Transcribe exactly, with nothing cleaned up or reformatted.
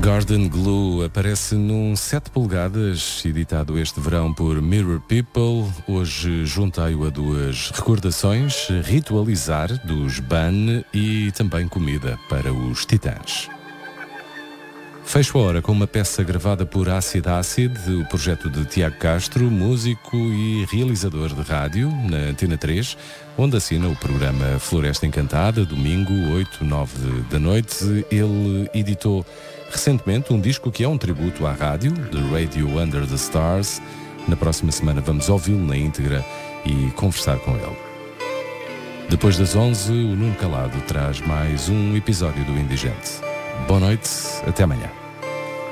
Garden Glue aparece num sete polegadas, editado este verão por Mirror People. Hoje juntei-o a duas recordações, Ritualizar, dos Ban, e também Comida, para os Titãs. Fecho a hora com uma peça gravada por Acid Acid, o projeto de Tiago Castro, músico e realizador de rádio, na Antena três, onde assina o programa Floresta Encantada, domingo, oito, nove da noite. Ele editou recentemente um disco que é um tributo à rádio, The Radio Under the Stars. Na próxima semana vamos ouvi-lo na íntegra e conversar com ele. Depois das onze, o Nuno Calado traz mais um episódio do Indigente. Boa noite, até amanhã.